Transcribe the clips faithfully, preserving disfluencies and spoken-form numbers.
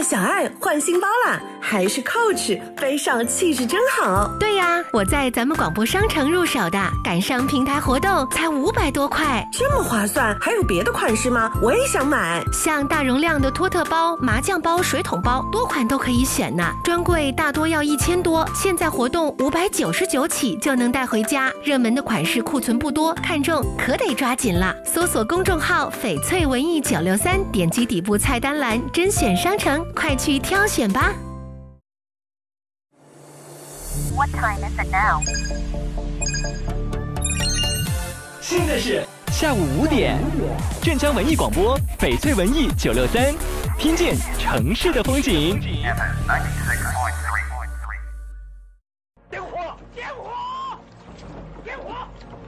小爱换新包啦，还是 Coach， 背上气质真好。 对呀，我在咱们广播商城入手的，赶上平台活动才五百多块， 这么划算。还有别的款式吗？我也想买。 像大容量的托特包、麻将包、水桶包，多款都可以选呢。专柜大多要一千多，现在活动五百九十九起就能带回家。热门的款式库存不多，看中可得抓紧了。搜索公众号翡翠文艺九六三，点击底部菜单栏甄选商城，快去挑选吧。 What time is it now? 现在是下午五点，镇江文艺广播翡翠文艺九六三，听见城市的风景。 点火！点火！点火！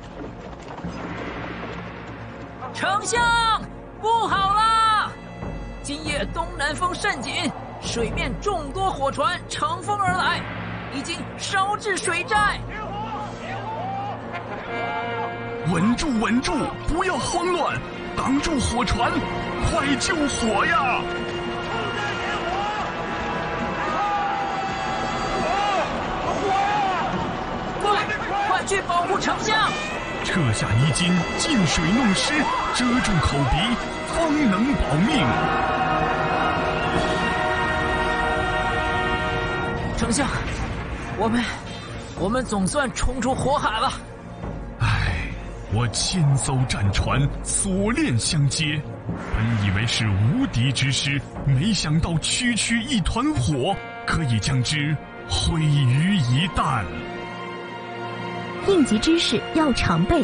丞相，不好啦！今夜东南风甚紧，水面众多火船乘风而来，已经烧至水寨。 稳住，稳住，不要慌乱，挡住火船，快救火呀！ 快，快去保护丞相！ 撤下衣襟，进水弄湿，遮住口鼻，方能保命。 丞相，我们，我们总算冲出火海了。 唉，我千艘战船锁链相接，本以为是无敌之师，没想到区区一团火，可以将之毁于一旦。 应急知识要常备。